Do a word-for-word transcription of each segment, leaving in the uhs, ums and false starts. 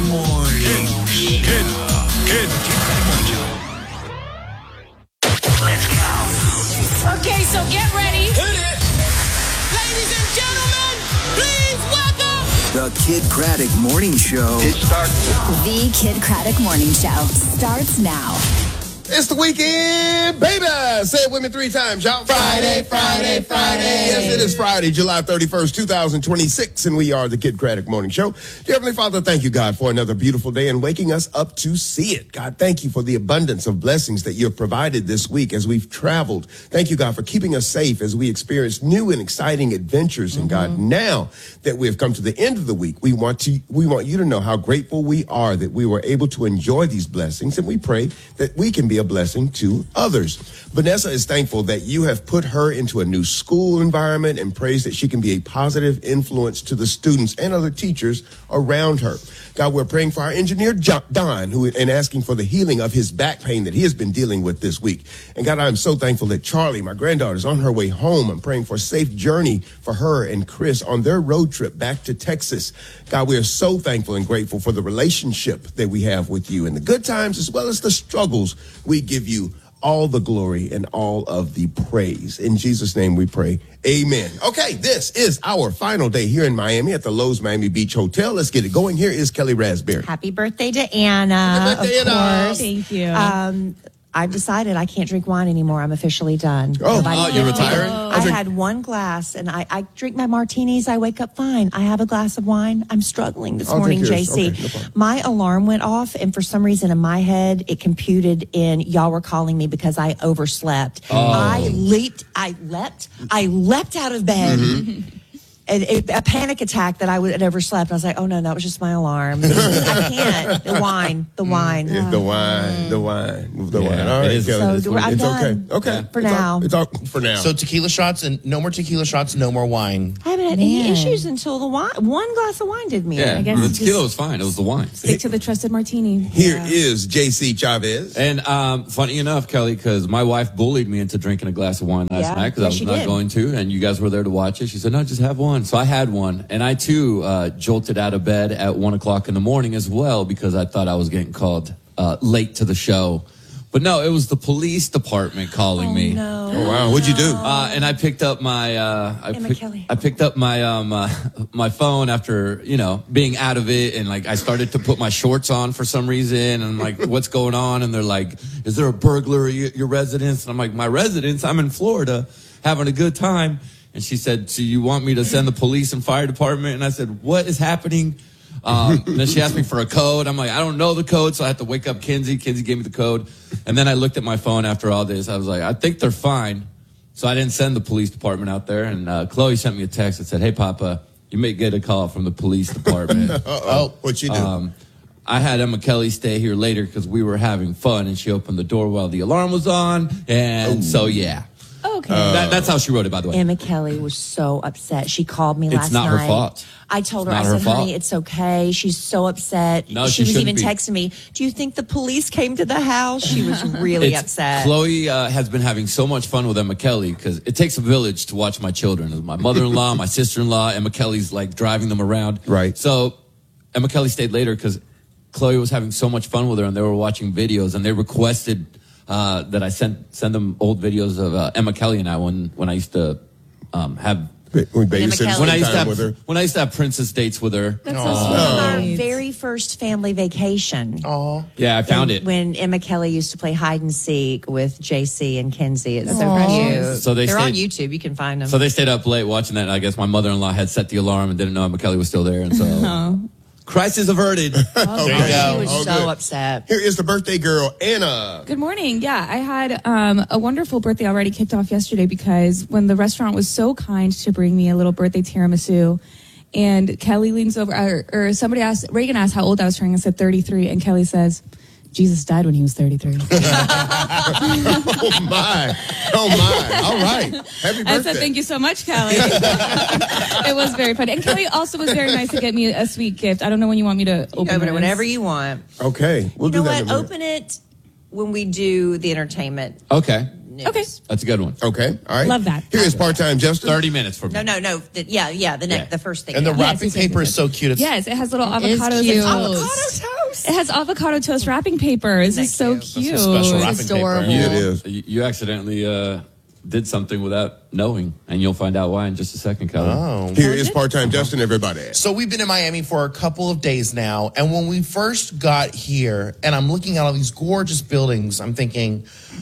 morning. Kid, kid, kid, Let's go. Okay, so get ready. Hit it. Ladies and gentlemen, please welcome The Kid Craddock Morning Show. It starts now. The Kid Craddock Morning Show starts now. It's the weekend, baby. Say it with me three times, y'all. Friday, Friday, Friday. Yes, it is Friday, July thirty-first, twenty twenty-six, and we are the Kid Craddock Morning Show. Dear Heavenly Father, thank you, God, for another beautiful day and waking us up to see it. God, thank you for the abundance of blessings that you have provided this week as we've traveled. Thank you, God, for keeping us safe as we experience new and exciting adventures. And God, now that we have come to the end of the week, we want to we want you to know how grateful we are that we were able to enjoy these blessings, and we pray that we can be a blessing to others. Vanessa is thankful that you have put her into a new school environment and prays that she can be a positive influence to the students and other teachers around her. God, we're praying for our engineer, John, Don, who and asking for the healing of his back pain that he has been dealing with this week. And God, I'm so thankful that Charlie, my granddaughter, is on her way home. I'm praying for a safe journey for her and Chris on their road trip back to Texas. God, we are so thankful and grateful for the relationship that we have with you in the good times as well as the struggles. We give you all the glory and all of the praise. In Jesus' name we pray. Amen. Okay, this is our final day here in Miami at the Lowe's Miami Beach Hotel. Let's get it going. Here is Kelly Raspberry. Happy birthday to Anna. Happy birthday, of Anna. course. Thank you. Um, I've decided I can't drink wine anymore. I'm officially done. Oh, By oh, you're fifteen, retiring? I had one glass, and I, I drink my martinis. I wake up fine. I have a glass of wine. I'm struggling this I'll morning, drink J yours. C. Okay, no problem. My alarm went off, and for some reason in my head, it computed in y'all were calling me because I overslept. Oh. I leaped. I leapt. I leapt out of bed. Mm-hmm. And it, a panic attack that I would had overslept. I was like, oh no, that was just my alarm. I can't. The wine. The wine. It's the wine, the wine, the Yeah, wine. All right, it is- Kelly. So it's do- I'm it's done. okay. Okay. For It's now. all- It's all for now. So tequila shots and no more tequila shots, no more wine. I haven't had Man. any issues until the wine. One glass of wine did me. Yeah, I guess the just- tequila was fine. It was the wine. Stick to the trusted martini. Here is J C Chavez. And um, funny enough, Kelly, because my wife bullied me into drinking a glass of wine last Yeah, night because I yes, was she not did. going to, and you guys were there to watch it. She said, no, just have one. So I had one, and I too uh, jolted out of bed at one o'clock in the morning as well because I thought I was getting called uh, late to the show. But no, it was the police department calling me. No. Oh, wow. What'd you do? Uh, and I picked up my, uh, I, Emma pick- Kelly. I picked up my, um, uh, my phone after, you know, being out of it. And like, I started to put my shorts on for some reason. And I'm like, what's going on? And they're like, is there a burglar at your, your residence? And I'm like, my residence? I'm in Florida having a good time. And she said, so you want me to send the police and fire department? And I said, what is happening? Um, and then she asked me for a code. I'm like, I don't know the code. So I had to wake up Kinsey. Kinsey gave me the code. And then I looked at my phone after all this. I was like, I think they're fine. So I didn't send the police department out there. And uh, Chloe sent me a text that said, hey, Papa, you may get a call from the police department. Uh-oh. What'd you do? Um, I had Emma Kelly stay here later because we were having fun. And she opened the door while the alarm was on. And so, yeah. Okay. that, that's how she wrote it, by the way. Emma Kelly was so upset. She called me It's last not her night. fault. I told her, It's I not her said, fault. honey, it's okay. She's so upset. No, she she was even shouldn't be. texting me, do you think the police came to the house? She was really It's- upset. Chloe uh, has been having so much fun with Emma Kelly because it takes a village to watch my children. My mother-in-law, my sister-in-law, Emma Kelly's like driving them around. Right. So Emma Kelly stayed later because Chloe was having so much fun with her, and they were watching videos, and they requested uh, that I send send them old videos of uh, Emma Kelly and I when when I used to um, have. When babysitters Kelly. When I used to time have with her. when I used to have princess dates with her. That's so This sweet. was our very first family vacation. Oh, Yeah, I found it. When Emma Kelly used to play hide and seek with J C and Kenzie. It's so Aw. cute. So they They're on stayed- YouTube. You can find them. So they stayed up late watching that. And I guess my mother-in-law had set the alarm and didn't know Emma Kelly was still there, and so crisis averted. there you She go. was Oh, so good. upset. Here is the birthday girl, Anna. Good morning. Yeah, I had um, a wonderful birthday already kicked off yesterday because when the restaurant was so kind to bring me a little birthday tiramisu, and Kelly leans over, or, or somebody asked, Reagan asked how old I was turning. I said thirty-three, and Kelly says, Jesus died when he was thirty-three. Oh, my. Oh, my. All right. Happy birthday. I said, thank you so much, Kelly. It was very funny. And Kelly also was very nice to get me a sweet gift. I don't know when you want me to open, Open it this. whenever you want. Okay. We'll You know do that what? in a minute. Open it when we do the entertainment. Okay. news. Okay. That's a good one. Okay, all right. Love that. Here is part-time Justin. thirty minutes for me. No, no, no. The, yeah, yeah. The next, Yeah. the first thing. And the yeah. wrapping it's the same paper is so thing. cute. It's, Yes, it has little It is avocado cute. toast. Avocado toast. It has avocado toast wrapping paper. This Isn't is so that cute? cute. That's a special wrapping It's paper. adorable. Yeah, it is. You, you accidentally uh, did something without knowing, and you'll find out why in just a second, Kelly. Oh. Here is part-time Justin, everybody. So we've been in Miami for a couple of days now, and when we first got here, and I'm looking at all these gorgeous buildings, I'm thinking,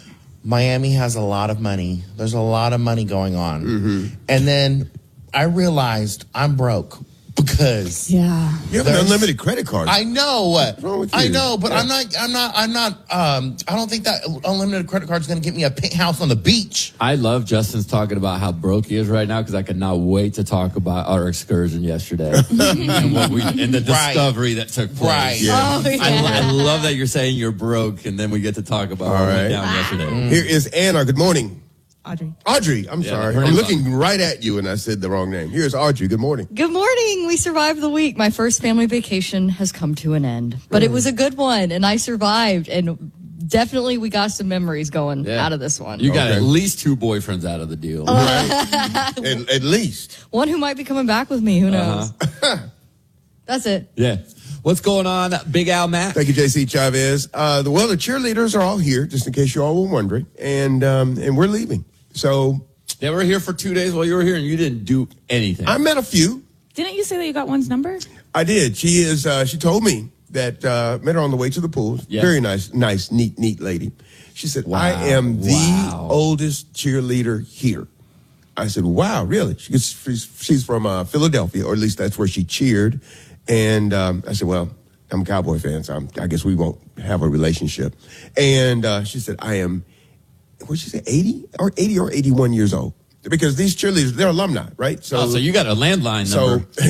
Miami has a lot of money. There's a lot of money going on. Mm-hmm. And then I realized I'm broke because Yeah. You have an There's- unlimited credit card. I know. wrong with I you? know, but Yeah. I'm not. I'm not. I'm not. Um, I don't think that unlimited credit card is going to get me a penthouse on the beach. I love Justin's talking about how broke he is right now because I could not wait to talk about our excursion yesterday and, what we, and the Right. discovery that took place. Right. Yeah. Oh, yeah. I, lo- I love that you're saying you're broke, and then we get to talk about what All went right. down yesterday. Here is Anna. Good morning. Audrey. Audrey, I'm Yeah, sorry. her I'm name's looking right at you and I said the wrong name. Here's Audrey. Good morning. Good morning. We survived the week. My first family vacation has come to an end, but it was a good one, and I survived. And definitely, we got some memories going Yeah. out of this one. You got Okay. at least two boyfriends out of the deal. Right? at, at least. One who might be coming back with me. Who knows? Uh-huh. That's it. Yeah. What's going on, Big Al Mac? Thank you, J C Chavez. Uh, the, well, the cheerleaders are all here, just in case you all were wondering, and um, and we're leaving. So They were here for two days while you were here, and you didn't do anything. I met a few. Didn't you say that you got one's number? I did. She is. Uh, she told me that uh, met her on the way to the pool. Yeah. Very nice, nice, neat, neat lady. She said, Wow. "I am the Wow. oldest cheerleader here." I said, "Wow, really?" She gets, she's, she's from uh, Philadelphia, or at least that's where she cheered. And um, I said, "Well, I'm a Cowboy fan, so I'm, I guess we won't have a relationship." And uh, she said, "I am." What did she say? eighty or eighty or eighty-one years old, because these cheerleaders, they're alumni, right? oh, so you got a landline So,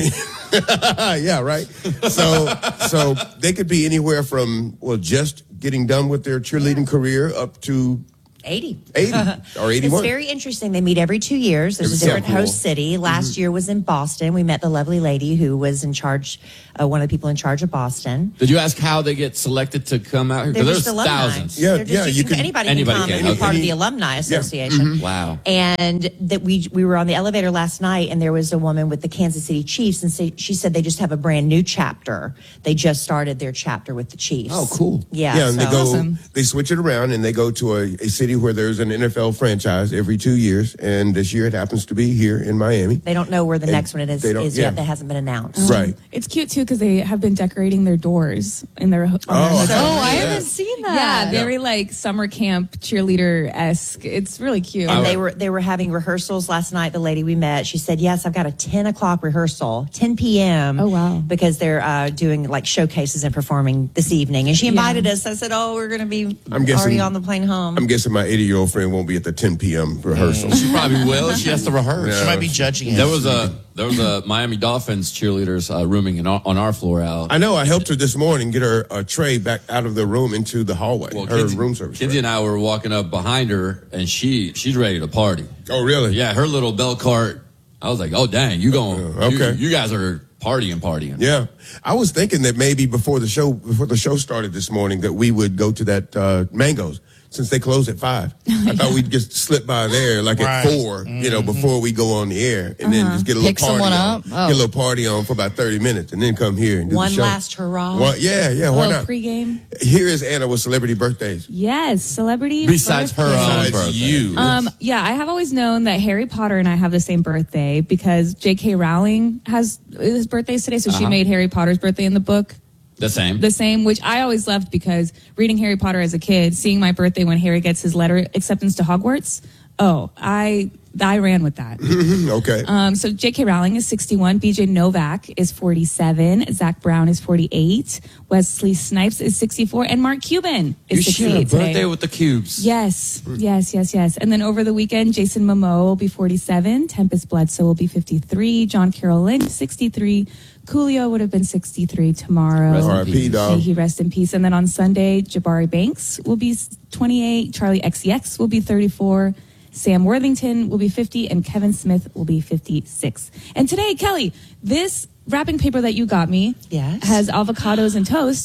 number. yeah, right. So, so they could be anywhere from well, just getting done with their cheerleading career up to eighty. eighty or eighty-one. It's very interesting. They meet every two years. There's a Every- different yeah, cool. host city. Last year was in Boston. We met the lovely lady who was in charge, uh, one of the people in charge of Boston. Did you ask how they get selected to come out here? They're Because just there's alumni. thousands. Yeah, They're just- yeah, you can, can- anybody, anybody can come can, and be part of okay. the alumni association. Wow. And that we we were on the elevator last night, and there was a woman with the Kansas City Chiefs, and say, she said they just have a brand new chapter. They just started their chapter with the Chiefs. Oh, cool. Yeah, Yeah, and they so- go, Awesome. they switch it around, and they go to a, a city where there's an N F L franchise every two years, and this year it happens to be here in Miami. They don't know where the And next one is, they don't- is yeah. yet. That hasn't been announced. Right. It's cute too because they have been decorating their doors in their. Oh, I So- Oh, I Yeah. haven't seen yeah, that. very like summer camp cheerleader esque. It's really cute. And they were they were having rehearsals last night. The lady we met, she said, "Yes, I've got a ten o'clock rehearsal, ten p.m. Oh, wow. Because they're uh, doing like showcases and performing this evening." And she invited us. I said, "Oh, we're going to be I'm guessing- already on the plane home." I'm guessing my eighty-year-old friend won't be at the ten p.m. rehearsal. She probably will. She has to rehearse. She might be judging it. There was a there was a Miami Dolphins cheerleaders uh, rooming in our, on our floor out. I know. I helped her this morning get her a tray back out of the room into the hallway. Well, her Kinsey, room service. Kinsey and I were walking up behind her, and she she's ready to party. Oh, really? Yeah, her little bell cart. I was like, oh dang, you going? Uh, okay. You, you guys are partying, partying. Yeah, I was thinking that maybe before the show before the show started this morning that we would go to that uh, Mango's since they close at five. I thought we'd just slip by there like Right. at four, you know, before we go on the air, and then just get a little Pick party someone on, up? Oh. get a little party on for about thirty minutes, and then come here and do One the show. last hurrah. One- yeah, yeah. a Why little not? pregame. Here is Anna with celebrity birthdays. Yes, celebrity. Besides her birthday. own Besides birthday. you. Um, yeah, I have always known that Harry Potter and I have the same birthday because J K. Rowling has his birthday today, so she Uh-huh. made Harry Potter's birthday in the book The same. the same, which I always loved because reading Harry Potter as a kid, seeing my birthday when Harry gets his letter acceptance to Hogwarts, oh, I I ran with that. Okay. Um, so J K. Rowling is sixty-one, B J Novak is forty-seven, Zach Brown is forty-eight, Wesley Snipes is sixty-four, and Mark Cuban you is share a sixty-eight birthday today. with the cubes. Yes, yes, yes, yes. And then over the weekend, Jason Momoa will be forty-seven, Tempest Bledsoe will be fifty-three, John Carroll Lynch, sixty-three, Coolio would have been sixty-three tomorrow. Rest in R I P, peace. dog. May he rest in peace. And then on Sunday, Jabari Banks will be twenty-eight, Charlie X C X will be thirty-four, Sam Worthington will be fifty, and Kevin Smith will be fifty-six. And today, Kelly, this wrapping paper that you got me Yes. has avocados and toast.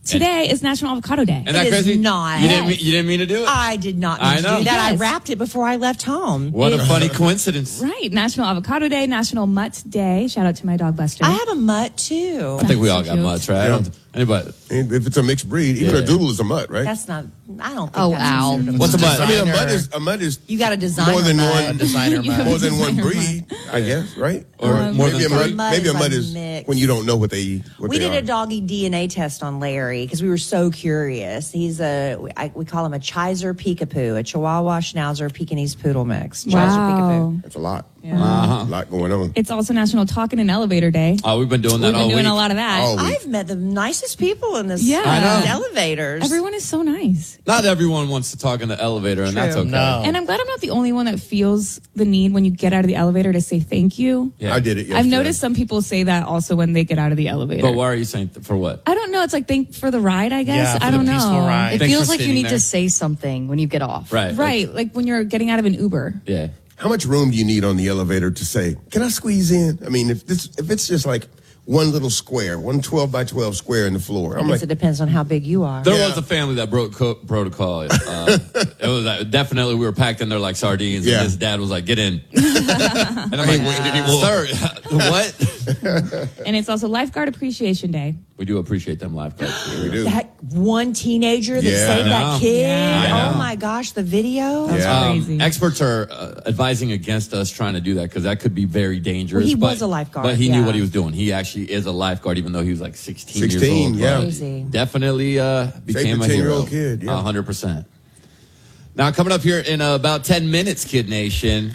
Today is National Avocado Day. And that It is crazy? not. You didn't, mean, you didn't mean to do it? I did not mean I to know. do that. I Yes. wrapped it before I left home. What a funny coincidence. Right. National Avocado Day, National Mutt Day. Shout out to my dog Buster. I have a mutt too. I think we all That's got cute. mutts, right? I Yeah. don't, anybody. And if it's a mixed breed, even Yeah. a doodle is a mutt, right? That's not. I don't think Oh, that's ow. considered a What's a mutt. mutt? I mean, a Designer. mutt is a mutt is You got to design more than a mutt. one Designer You- mutt. more than one Designer breed, I guess, right? Or more maybe than a three? mutt, maybe a is mutt like is mixed. when you don't know what they what We they did are. a doggy D N A test on Larry because we were so curious. He's a I, we call him a Chiser Peekapoo, a Chihuahua Schnauzer Pekingese Poodle mix. Chiser Wow. Peekapoo. That's a lot. Uh-huh. A lot going on. It's also National Talking in Elevator Day. Oh, we've been doing that We've been all doing week. a lot of that. All week. I've met the nicest people in this Yeah. I know. these elevators. Everyone is so nice. Not everyone wants to talk in the elevator, and that's True. okay. No. And I'm glad I'm not the only one that feels the need when you get out of the elevator to say thank you. Yeah. I did it yesterday. I've noticed some people say that also when they get out of the elevator. But why are you saying th- for what? I don't know. It's like thank for the ride, I guess. Yeah, for I the don't peaceful know. ride. It Thanks feels for like you sitting need there. to say something when you get off. Right. Right. Like when you're getting out of an Uber. Yeah. How much room do you need on the elevator to say, "Can I squeeze in?" I mean, if this if it's just like one little square, one twelve by twelve square in the floor, I I'm guess like, it depends on how big you are. There Yeah. was a family that broke co- protocol. Uh, it was uh, definitely, we were packed in there like sardines, Yeah. and his dad was like, "Get in." And I'm like, waited anymore. "Sir, what?" And it's also Lifeguard Appreciation Day. We do appreciate them lifeguards. we do. That one teenager that Yeah. saved I that know. kid. Yeah. I Oh know. my gosh, the video. That's Yeah. crazy. Um, experts are uh, advising against us trying to do that because that could be very dangerous. Well, he but, was a lifeguard, but he knew yeah. what he was doing. He actually is a lifeguard, even though he was like sixteen, years sixteen, old. yeah. but Crazy. Definitely uh, became the a hero. ten-year-old kid, yeah. A hundred percent. Now coming up here in uh, about ten minutes, Kid Nation.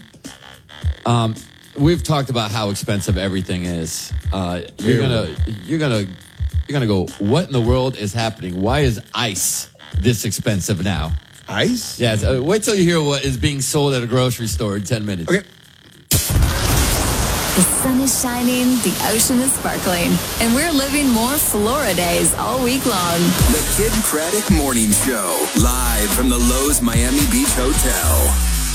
Um, we've talked about how expensive everything is. Uh, you're Yeah. gonna, you're gonna, you're gonna go. What in the world is happening? Why is ice this expensive now? Ice? Yes. Uh, wait till you hear what is being sold at a grocery store in ten minutes. Okay. The sun is shining, the ocean is sparkling, and we're living more Flora days all week long. The Kid Craddock Morning Show, live from the Lowe's Miami Beach Hotel.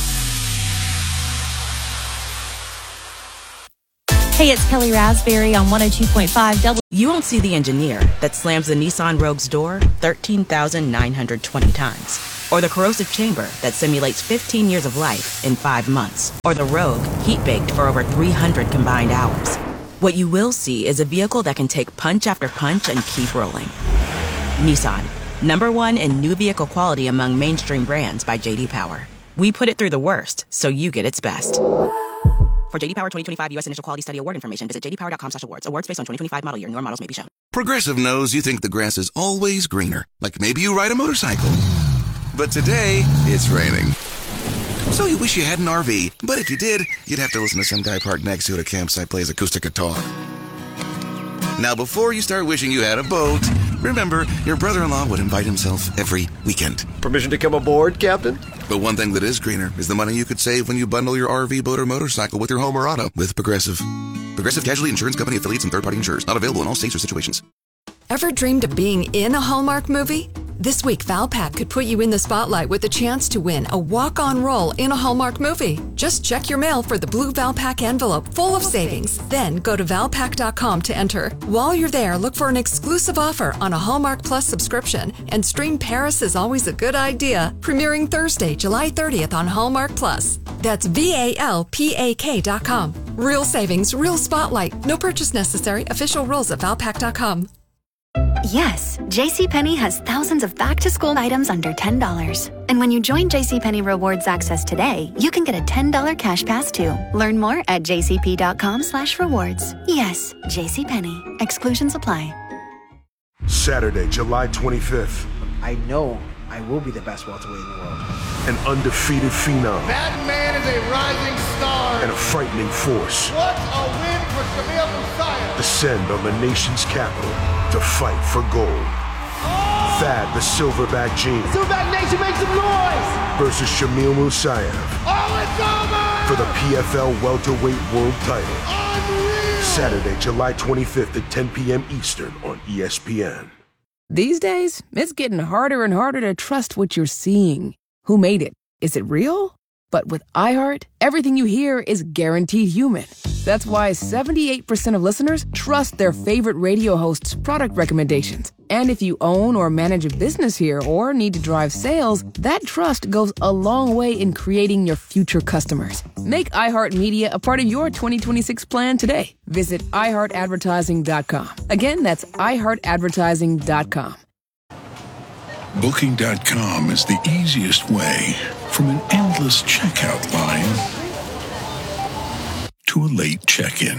Hey, it's Kelly Raspberry on one oh two point five W. You won't see the engineer that slams the Nissan Rogue's door thirteen thousand nine hundred twenty times. Or the corrosive chamber that simulates fifteen years of life in five months. Or the Rogue heat-baked for over three hundred combined hours. What you will see is a vehicle that can take punch after punch and keep rolling. Nissan, number one in new vehicle quality among mainstream brands by J D Power. We put it through the worst, so you get its best. For J D Power twenty twenty-five U S Initial Quality Study Award information, visit j d power dot com slash awards. Awards based on twenty twenty-five model year. Newer models may be shown. Progressive knows you think the grass is always greener, like maybe you ride a motorcycle. But today, it's raining. So you wish you had an R V, but if you did, you'd have to listen to some guy parked next to you at a campsite plays acoustic guitar. Now, before you start wishing you had a boat, remember, your brother-in-law would invite himself every weekend. Permission to come aboard, Captain? But one thing that is greener is the money you could save when you bundle your R V, boat, or motorcycle with your home or auto with Progressive. Progressive Casualty Insurance Company affiliates and third-party insurers. Not available in all states or situations. Ever dreamed of being in a Hallmark movie? This week, Valpak could put you in the spotlight with a chance to win a walk-on role in a Hallmark movie. Just check your mail for the blue Valpak envelope full of savings. Then go to valpak dot com to enter. While you're there, look for an exclusive offer on a Hallmark Plus subscription. And stream Paris is Always a Good Idea, premiering Thursday, July thirtieth on Hallmark Plus. That's V A L P A K dot com. Real savings, real spotlight. No purchase necessary. Official rules at valpak dot com. Yes, JCPenney has thousands of back-to-school items under ten dollars. And when you join JCPenney Rewards Access today, you can get a ten dollars cash pass too. Learn more at j c p dot com slash rewards. Yes, JCPenney. Exclusions apply. Saturday, July twenty-fifth. I know I will be the best welterweight in the world. An undefeated phenom That man is a rising star. and a frightening force What a win for Shamil Musayev. descend on the nation's capital to fight for gold. Thad the Silverback Gene Silverback Nation, make some noise. versus Shamil Musayev Oh, it's over. for the P F L welterweight world title. Unreal. Saturday, July twenty-fifth at ten p.m. Eastern on E S P N. These days, it's getting harder and harder to trust what you're seeing. Who made it? Is it real? But with iHeart, everything you hear is guaranteed human. That's why seventy-eight percent of listeners trust their favorite radio hosts' product recommendations. And if you own or manage a business here or need to drive sales, that trust goes a long way in creating your future customers. Make iHeartMedia a part of your twenty twenty-six plan today. Visit i heart advertising dot com. Again, that's i heart advertising dot com. Booking dot com is the easiest way from an endless checkout line to a late check-in.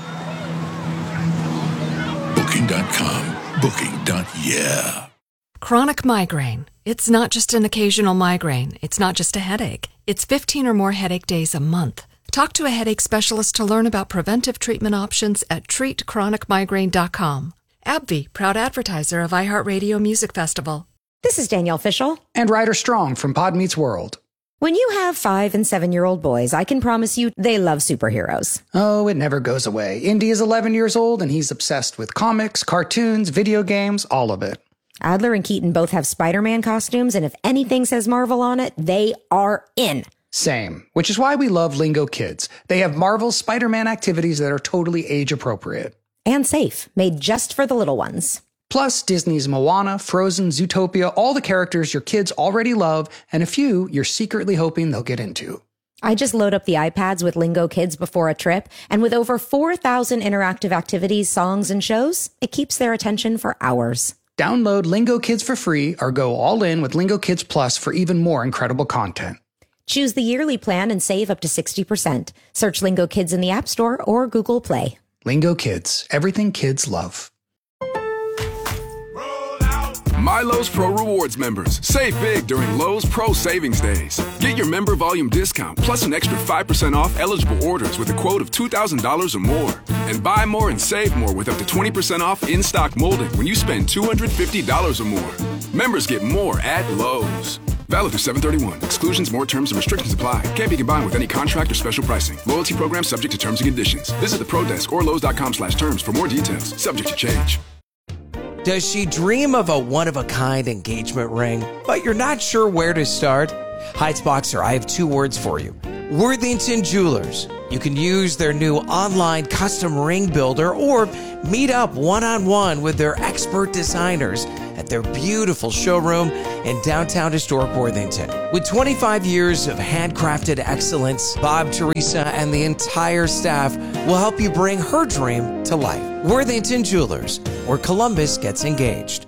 Booking dot com. Booking. Yeah. Chronic migraine. It's not just an occasional migraine. It's not just a headache. It's fifteen or more headache days a month. Talk to a headache specialist to learn about preventive treatment options at treat chronic migraine dot com. AbbVie, proud advertiser of iHeartRadio Music Festival. This is Danielle Fishel. And Ryder Strong from Pod Meets World. When you have five and seven-year-old boys, I can promise you they love superheroes. Oh, it never goes away. Indy is eleven years old, and he's obsessed with comics, cartoons, video games, all of it. Adler and Keaton both have Spider-Man costumes, and if anything says Marvel on it, they are in. Same, which is why we love Lingo Kids. They have Marvel's Spider-Man activities that are totally age-appropriate. And safe, made just for the little ones. Plus, Disney's Moana, Frozen, Zootopia, all the characters your kids already love, and a few you're secretly hoping they'll get into. I just load up the iPads with Lingo Kids before a trip, and with over four thousand interactive activities, songs, and shows, it keeps their attention for hours. Download Lingo Kids for free or go all in with Lingo Kids Plus for even more incredible content. Choose the yearly plan and save up to sixty percent. Search Lingo Kids in the App Store or Google Play. Lingo Kids, everything kids love. My Lowe's Pro Rewards members, save big during Lowe's Pro Savings Days. Get your member volume discount plus an extra five percent off eligible orders with a quote of two thousand dollars or more. And buy more and save more with up to twenty percent off in-stock molding when you spend two hundred fifty dollars or more. Members get more at Lowe's. Valid through seven thirty-one. Exclusions, more terms, and restrictions apply. Can't be combined with any contract or special pricing. Loyalty program subject to terms and conditions. Visit the Pro Desk or Lowe's dot com slash terms for more details. Subject to change. Does she dream of a one-of-a-kind engagement ring, but you're not sure where to start? Heights Boxer, I have two words for you. Worthington Jewelers. You can use their new online custom ring builder or meet up one-on-one with their expert designers at their beautiful showroom in downtown historic Worthington. With twenty-five years of handcrafted excellence, Bob, Teresa, and the entire staff will help you bring her dream to life. Worthington Jewelers, where Columbus gets engaged.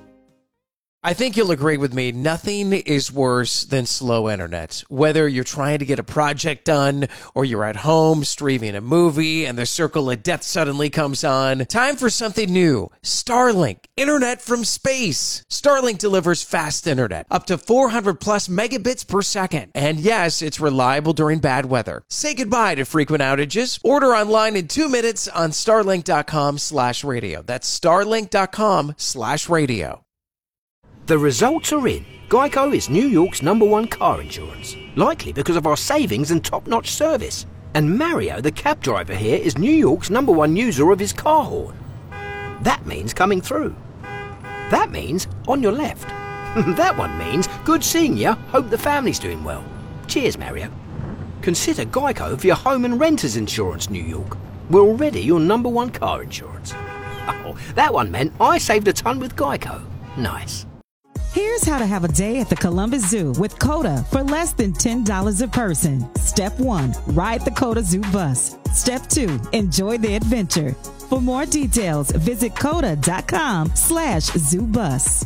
I think you'll agree with me, nothing is worse than slow internet. Whether you're trying to get a project done or you're at home streaming a movie and the circle of death suddenly comes on, time for something new. Starlink, internet from space. Starlink delivers fast internet, up to four hundred plus megabits per second. And yes, it's reliable during bad weather. Say goodbye to frequent outages. Order online in two minutes on starlink dot com slash radio. That's starlink dot com slash radio. The results are in. Geico is New York's number one car insurance, likely because of our savings and top-notch service. And Mario, the cab driver here, is New York's number one user of his car horn. That means coming through. That means on your left. That one means good seeing you, hope the family's doing well. Cheers, Mario. Consider Geico for your home and renters insurance, New York. We're already your number one car insurance. Oh, that one meant I saved a ton with Geico. Nice. Here's how to have a day at the Columbus Zoo with COTA for less than ten dollars a person. Step one, ride the COTA Zoo bus. Step two, enjoy the adventure. For more details, visit coda dot com slash zoo bus.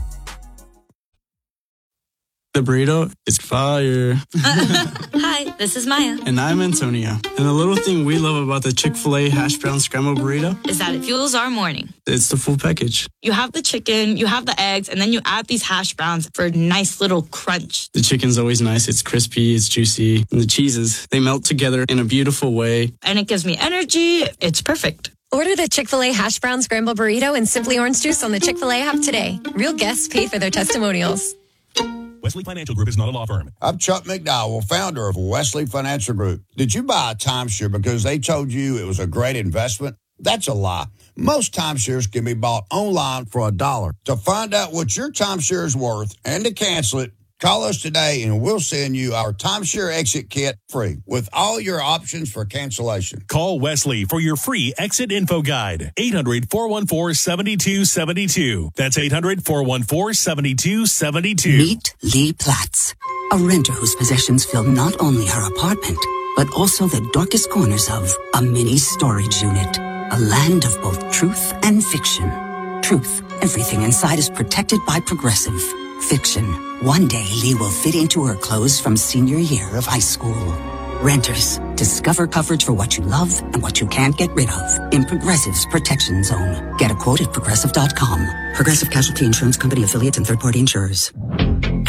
The burrito is fire. Hi, this is Maya. And I'm Antonio. And the little thing we love about the Chick-fil-A hash brown scrambled burrito is that it fuels our morning. It's the full package. You have the chicken, you have the eggs, and then you add these hash browns for a nice little crunch. The chicken's always nice. It's crispy, it's juicy. And the cheeses, they melt together in a beautiful way. And it gives me energy. It's perfect. Order the Chick-fil-A hash brown scrambled burrito and Simply Orange Juice on the Chick-fil-A app today. Real guests pay for their testimonials. Wesley Financial Group is not a law firm. I'm Chuck McDowell, founder of Wesley Financial Group. Did you buy a timeshare because they told you it was a great investment? That's a lie. Most timeshares can be bought online for a dollar. To find out what your timeshare is worth and to cancel it, Call us today and we'll send you our timeshare exit kit free with all your options for cancellation. Call Wesley for your free exit info guide. eight hundred, four one four, seven two seven two. That's eight hundred, four one four, seven two seven two. Meet Lee Platts, a renter whose possessions fill not only her apartment, but also the darkest corners of a mini storage unit. A land of both truth and fiction. Truth, everything inside is protected by Progressive. Fiction, one day Lee will fit into her clothes from senior year of high school. Renters, discover coverage for what you love and what you can't get rid of in Progressive's Protection Zone. Get a quote at progressive dot com. Progressive Casualty Insurance Company affiliates and third-party insurers.